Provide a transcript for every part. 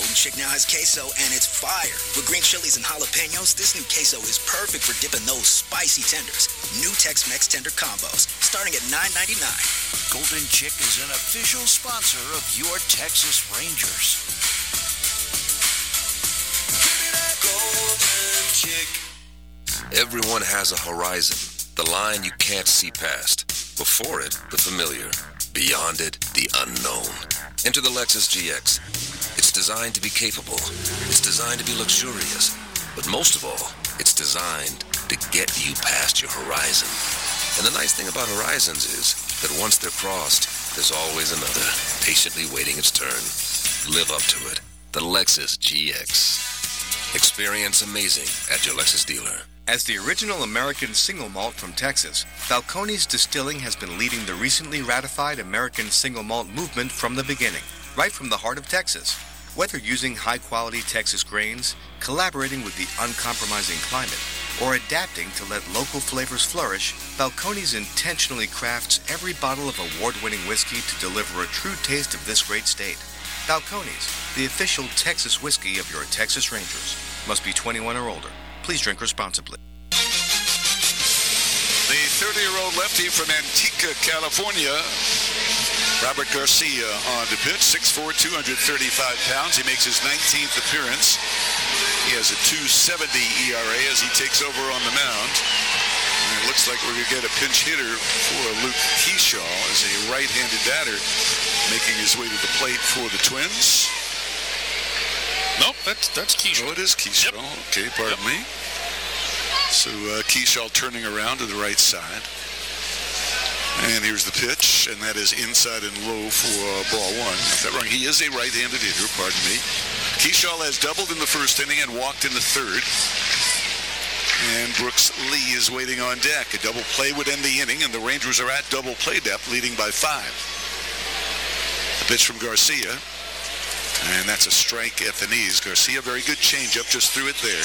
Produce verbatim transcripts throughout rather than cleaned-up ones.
Golden Chick now has queso, and it's fire. With green chilies and jalapenos, this new queso is perfect for dipping those spicy tenders. New Tex-Mex tender combos, starting at nine ninety-nine. Golden Chick is an official sponsor of your Texas Rangers. Golden Chick. Everyone has a horizon, the line you can't see past. Before it, the familiar. Beyond it, the unknown. Enter the Lexus G X. It's designed to be capable. It's designed to be luxurious. But most of all, it's designed to get you past your horizon. And the nice thing about horizons is that once they're crossed, there's always another, patiently waiting its turn. Live up to it. The Lexus G X. Experience amazing at your Lexus dealer. As the original American single malt from Texas, Balcones Distilling has been leading the recently ratified American single malt movement from the beginning, right from the heart of Texas. Whether using high-quality Texas grains, collaborating with the uncompromising climate, or adapting to let local flavors flourish, Balcones intentionally crafts every bottle of award-winning whiskey to deliver a true taste of this great state. Balcones, the official Texas whiskey of your Texas Rangers. Must be twenty-one or older. Please drink responsibly. The thirty-year-old lefty from Antigua, California, Robert Garcia on the pitch, six foot four, two hundred thirty-five pounds. He makes his nineteenth appearance. He has a two seventy E R A as he takes over on the mound. And it looks like we're going to get a pinch hitter for Luke Keyshaw as a right-handed batter making his way to the plate for the Twins. Nope, that's that's Keyshaw. Oh, it is Keyshaw. Yep. Okay, pardon yep. me. So uh, Keyshaw turning around to the right side. And here's the pitch, and that is inside and low for uh, ball one. Got that wrong. He is a right-handed hitter, pardon me. Keyshaw has doubled in the first inning and walked in the third. And Brooks Lee is waiting on deck. A double play would end the inning, and the Rangers are at double play depth, leading by five. The pitch from Garcia. And that's a strike at the knees. Garcia, very good changeup, just threw it there.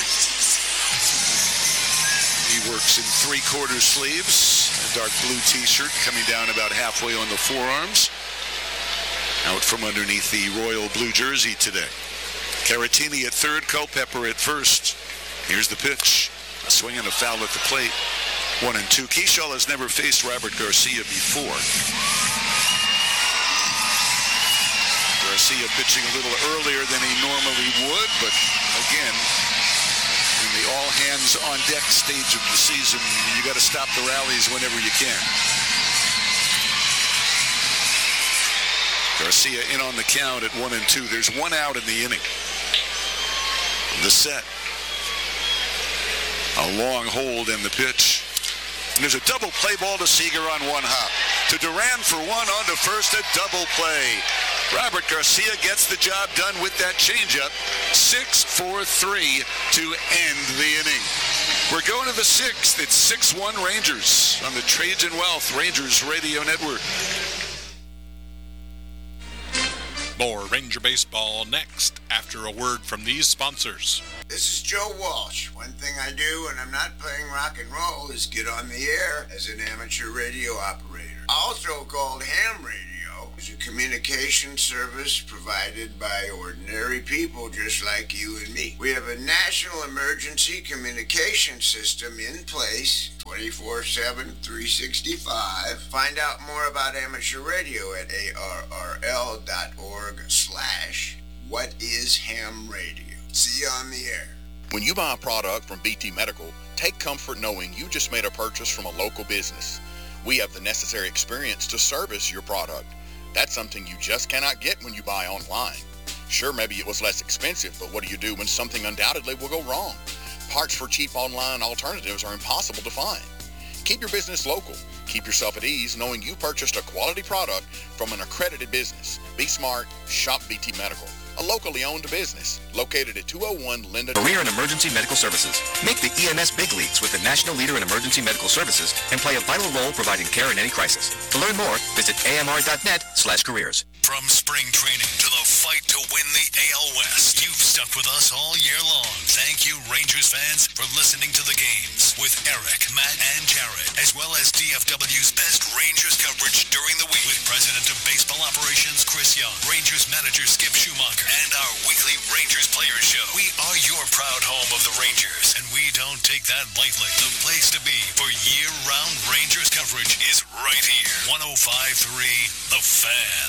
He works in three-quarter sleeves. A dark blue t-shirt coming down about halfway on the forearms. Out from underneath the royal blue jersey today. Caratini at third, Culpepper at first. Here's the pitch. A swing and a foul at the plate. One and two. Keyshaw has never faced Robert Garcia before. Garcia pitching a little earlier than he normally would, but again, in the all-hands-on-deck stage of the season, you got to stop the rallies whenever you can. Garcia in on the count at one and two. There's one out in the inning. The set. A long hold in the pitch. And there's a double play ball to Seager on one hop. To Duran for one on to first, a double play. Robert Garcia gets the job done with that changeup. six four three to end the inning. We're going to the sixth. It's six one Rangers on the Trades and Wealth Rangers Radio Network. More Ranger Baseball next after a word from these sponsors. This is Joe Walsh. One thing I do when I'm not playing rock and roll is get on the air as an amateur radio operator. Also called ham radio. Is a communication service provided by ordinary people just like you and me. We have a national emergency communication system in place twenty-four seven, three sixty-five. Find out more about amateur radio at arrl dot org slash what is ham radio. See you on the air. When you buy a product from B T Medical, take comfort knowing you just made a purchase from a local business. We have the necessary experience to service your product. That's something you just cannot get when you buy online. Sure, maybe it was less expensive, but what do you do when something undoubtedly will go wrong? Parts for cheap online alternatives are impossible to find. Keep your business local. Keep yourself at ease knowing you purchased a quality product from an accredited business. Be smart. Shop B T Medical, a locally owned business located at two oh one Linda. Career in Emergency Medical Services. Make the E M S big leagues with the national leader in emergency medical services and play a vital role providing care in any crisis. To learn more, visit amr.net slash careers. From spring training to the fight to win the A L West, you've stuck with us all year long. Thank you, Rangers fans, for listening to the games with Eric, Matt, and Jared, as well as D F W's best Rangers coverage during the week with President of Baseball Operations Chris Young, Rangers manager Skip Schumacher, and our weekly Rangers Rangers Players Show. We are your proud home of the Rangers, and we don't take that lightly. The place to be for year-round Rangers coverage is right here. one oh five point three The Fan.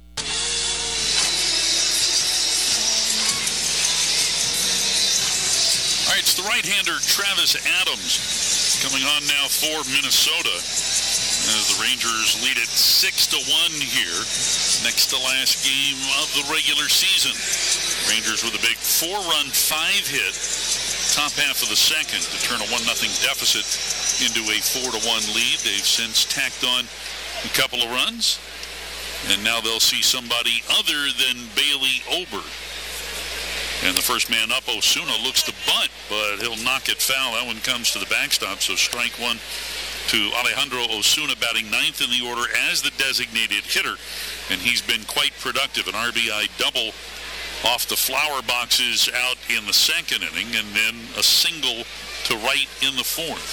All right, it's the right-hander Travis Adams coming on now for Minnesota as the Rangers lead it six to one here. Next to last game of the regular season. Rangers with a big four-run, five-hit top half of the second to turn a one nothing deficit into a four to one lead. They've since tacked on a couple of runs, and now they'll see somebody other than Bailey Ober. And the first man up, Osuna, looks to bunt, but he'll knock it foul. That one comes to the backstop, so strike one to Alejandro Osuna, batting ninth in the order as the designated hitter. And he's been quite productive. An R B I double off the flower boxes out in the second inning, and then a single to right in the fourth.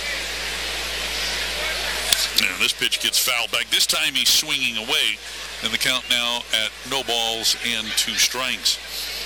And this pitch gets fouled back. This time he's swinging away, and the count now at no balls and two strikes.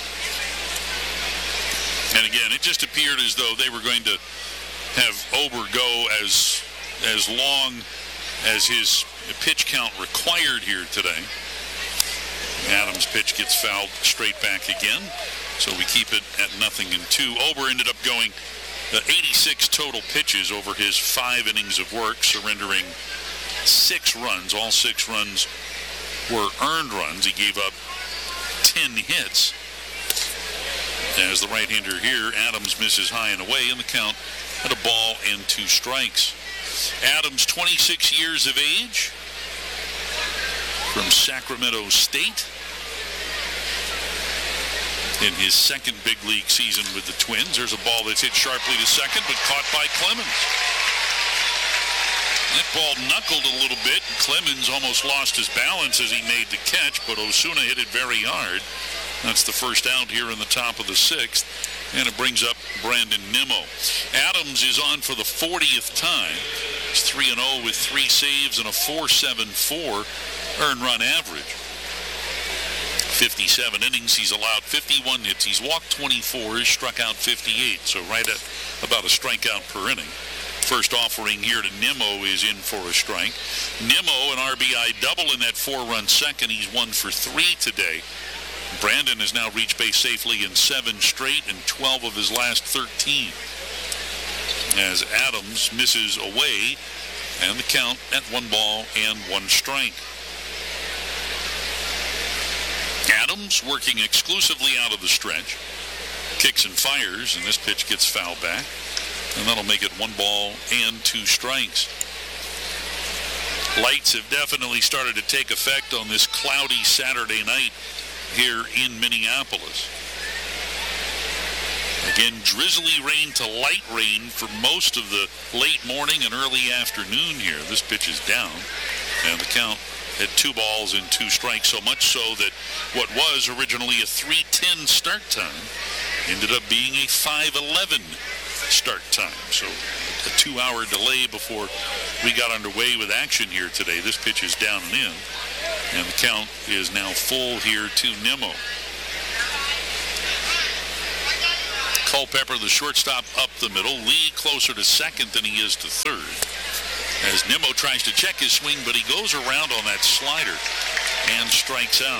And again, it just appeared as though they were going to have Ober go as as long as his pitch count required here today. Adams' pitch gets fouled straight back again, so we keep it at nothing and two. Ober ended up going uh, eighty-six total pitches over his five innings of work, surrendering six runs. All six runs were earned runs. He gave up ten hits. As the right-hander here, Adams misses high and away in the count at a ball and two strikes. Adams, twenty-six years of age, from Sacramento State. In his second big league season with the Twins, there's a ball that's hit sharply to second, but caught by Clemens. That ball knuckled a little bit, and Clemens almost lost his balance as he made the catch, but Osuna hit it very hard. That's the first out here in the top of the sixth, and it brings up Brandon Nimmo. Adams is on for the fortieth time. He's three and oh with three saves and a four seven four earned run average. fifty-seven innings, he's allowed fifty-one hits. He's walked twenty-four, he's struck out fifty-eight, so right at about a strikeout per inning. First offering here to Nimmo is in for a strike. Nimmo, an R B I double in that four-run second. He's one for three today. Brandon has now reached base safely in seven straight and twelve of his last thirteen. As Adams misses away, and the count at one ball and one strike. Adams working exclusively out of the stretch. Kicks and fires, and this pitch gets fouled back. And that'll make it one ball and two strikes. Lights have definitely started to take effect on this cloudy Saturday night here in Minneapolis. Again, drizzly rain to light rain for most of the late morning and early afternoon here. This pitch is down, and the count at two balls and two strikes, so much so that what was originally a three ten start time ended up being a five eleven start time. So a two-hour delay before we got underway with action here today. This pitch is down and in, and the count is now full here to Nimmo. Culpepper, the shortstop, up the middle. Lee closer to second than he is to third. As Nimmo tries to check his swing, but he goes around on that slider and strikes out.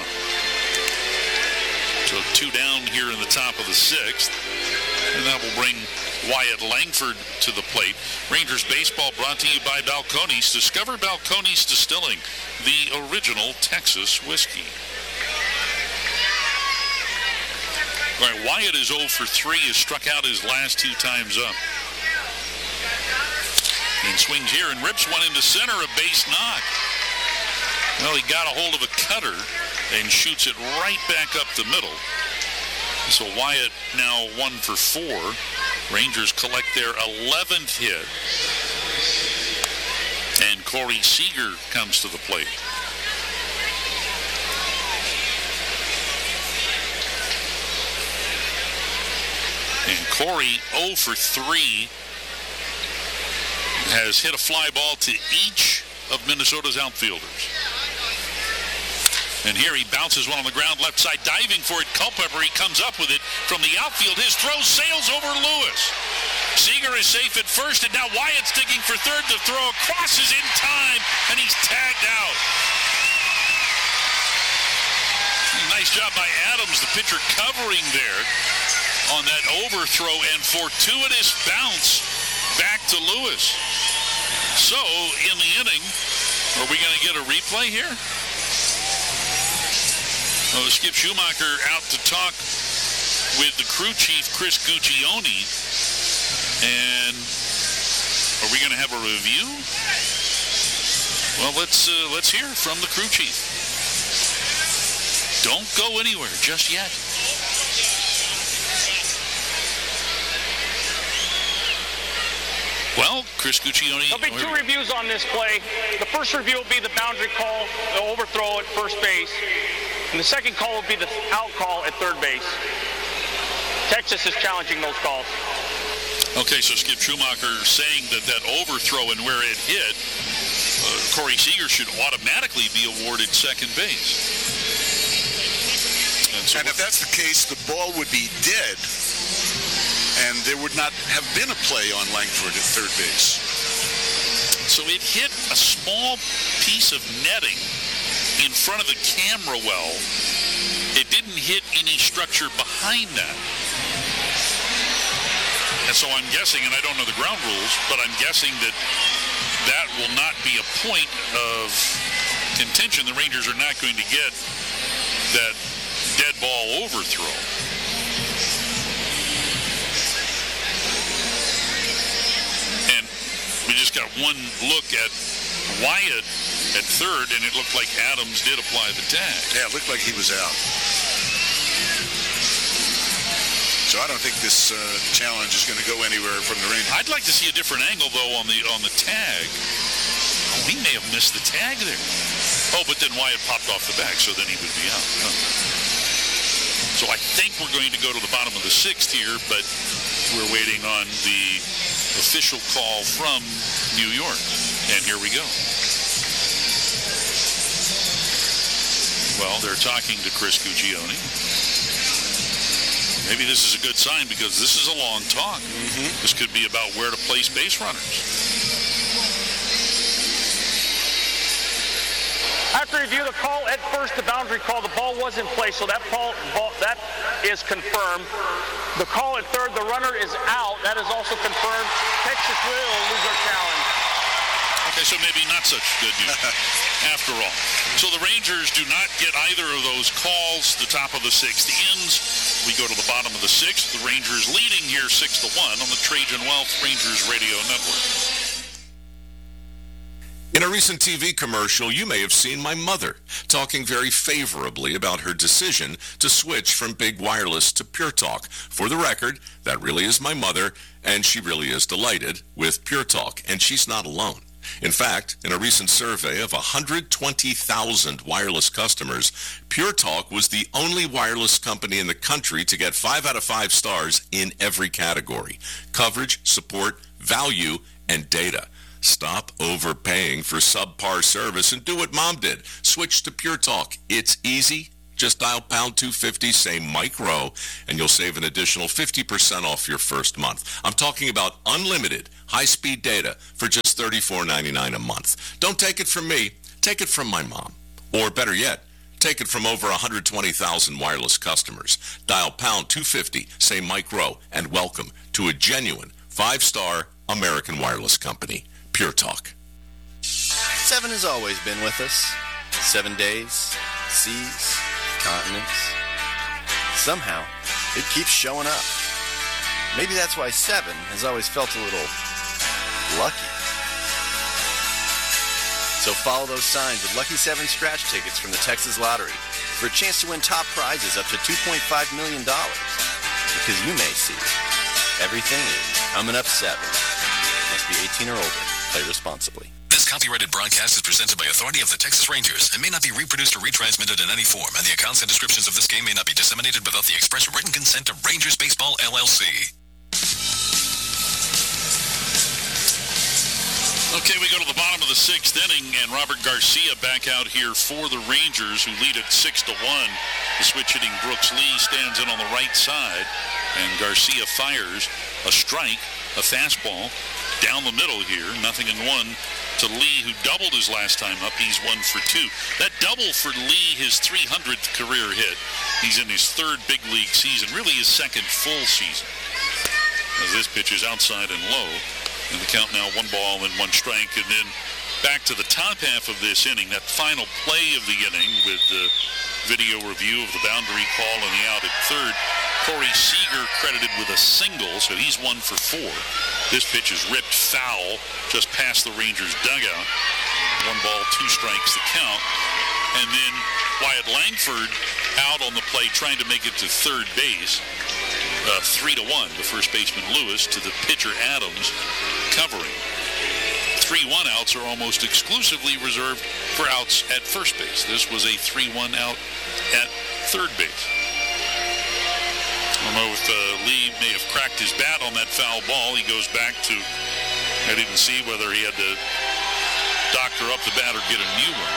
So two down here in the top of the sixth, and that will bring Wyatt Langford to the plate. Rangers baseball brought to you by Balcones. Discover Balcones Distilling, the original Texas whiskey. All right, Wyatt is oh for three, has struck out his last two times up. And swings here and rips one into center, a base knock. Well, he got a hold of a cutter and shoots it right back up the middle. So Wyatt now one for four. Rangers collect their eleventh hit. And Corey Seager comes to the plate. And Corey oh for three. Has hit a fly ball to each of Minnesota's outfielders. And here he bounces one on the ground, left side, diving for it. Culpepper, he comes up with it from the outfield. His throw sails over Lewis. Seager is safe at first, and now Wyatt's digging for third. The throw across is in time, and he's tagged out. Nice job by Adams, the pitcher, covering there on that overthrow and fortuitous bounce back to Lewis. So, in the inning, are we going to get a replay here? Oh, Skip Schumacher out to talk with the crew chief, Chris Guccione. And are we going to have a review? Well, let's uh, let's hear from the crew chief. Don't go anywhere just yet. Well, Chris Guccione. There'll be two reviews on this play. The first review will be the boundary call, the overthrow at first base. And the second call will be the out call at third base. Texas is challenging those calls. Okay, so Skip Schumacher saying that that overthrow and where it hit, uh, Corey Seager should automatically be awarded second base. And, so and if that's the case, the ball would be dead, and there would not have been a play on Langford at third base. So it hit a small piece of netting in front of the camera well. It didn't hit any structure behind that. And so I'm guessing, and I don't know the ground rules, but I'm guessing that that will not be a point of contention. The Rangers are not going to get that dead ball overthrow. And we just got one look at Wyatt at third, and it looked like Adams did apply the tag. Yeah, it looked like he was out. So I don't think this uh, challenge is going to go anywhere from the Rangers. I'd like to see a different angle, though, on the on the tag. Oh, he may have missed the tag there. Oh, but then Wyatt popped off the back, so then he would be out. Huh. So I think we're going to go to the bottom of the sixth here, but we're waiting on the official call from New York. And here we go. Well, they're talking to Chris Guccione. Maybe this is a good sign because this is a long talk. Mm-hmm. This could be about where to place base runners. After review the call at first, the boundary call, the ball was in place, so that ball, ball that is confirmed. The call at third, the runner is out. That is also confirmed. Texas will lose their challenge. Okay, so maybe not such good news after all. So the Rangers do not get either of those calls. The top of the sixth ends. We go to the bottom of the sixth. The Rangers leading here six to one on the Trajan Wealth Rangers Radio Network. In a recent T V commercial, you may have seen my mother talking very favorably about her decision to switch from Big Wireless to Pure Talk. For the record, that really is my mother, and she really is delighted with Pure Talk, and she's not alone. In fact, in a recent survey of one hundred twenty thousand wireless customers, Pure Talk was the only wireless company in the country to get five out of five stars in every category: coverage, support, value, and data. Stop overpaying for subpar service and do what Mom did. Switch to Pure Talk. It's easy. Just dial pound two fifty, say Mike Rowe, and you'll save an additional fifty percent off your first month. I'm talking about unlimited high-speed data for just thirty-four ninety-nine a month. Don't take it from me. Take it from my mom. Or better yet, take it from over one hundred twenty thousand wireless customers. Dial pound two fifty, say Mike Rowe, and welcome to a genuine five-star American wireless company, Pure Talk. Seven has always been with us. Seven days, seas, continents. Somehow, it keeps showing up. Maybe that's why seven has always felt a little lucky. So follow those signs with Lucky seven scratch tickets from the Texas Lottery for a chance to win top prizes up to two point five million dollars. Because you may see everything is coming up seven. Must be eighteen or older. Play responsibly. This copyrighted broadcast is presented by authority of the Texas Rangers and may not be reproduced or retransmitted in any form, and the accounts and descriptions of this game may not be disseminated without the express written consent of Rangers Baseball, L L C. Okay, we go to the bottom of the sixth inning, and Robert Garcia back out here for the Rangers, who lead at six to one. The switch-hitting Brooks Lee stands in on the right side, and Garcia fires a strike, a fastball, down the middle here, nothing in one to Lee, who doubled his last time up. He's one for two. That double for Lee, his three hundredth career hit. He's in his third big league season, really his second full season. As this pitch is outside and low. And the count now one ball and one strike. And then back to the top half of this inning, that final play of the inning with the video review of the boundary call and the out at third. Corey Seager credited with a single, so he's one for four. This pitch is ripped foul just past the Rangers dugout. One ball, two strikes the count. And then Wyatt Langford out on the plate trying to make it to third base. Uh, three to one, the first baseman Lewis to the pitcher Adams covering. Three one outs are almost exclusively reserved for outs at first base. This was a three one out at third base. I don't know if uh, Lee may have cracked his bat on that foul ball. He goes back to, I didn't see whether he had to doctor up the bat or get a new one.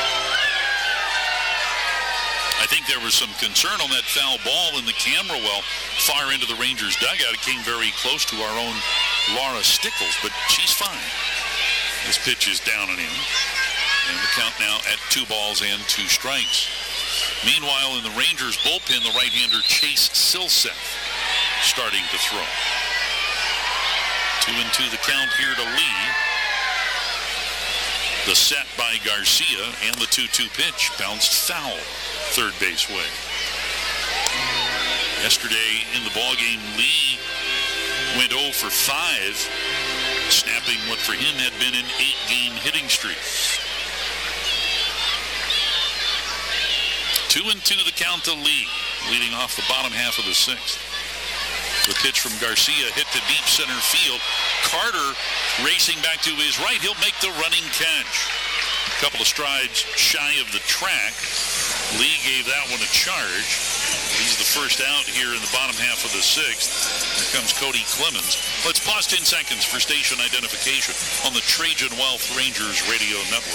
I think there was some concern on that foul ball in the camera well far into the Rangers dugout. It came very close to our own Laura Stickles, but she's fine. This pitch is down and in. And the count now at two balls and two strikes. Meanwhile, in the Rangers bullpen, the right-hander Chase Silseth starting to throw. Two and two the count here to Lee. The set by Garcia and the two two pitch bounced foul third base way. Yesterday in the ballgame, Lee went oh for five, snapping what for him had been an eight-game hitting streak. Two and two the count to Lee, leading off the bottom half of the sixth. The pitch from Garcia hit to deep center field. Carter racing back to his right. He'll make the running catch. A couple of strides shy of the track. Lee gave that one a charge. He's the first out here in the bottom half of the sixth. Here comes Cody Clemens. Let's pause ten seconds for station identification on the Trajan Wealth Rangers Radio Network.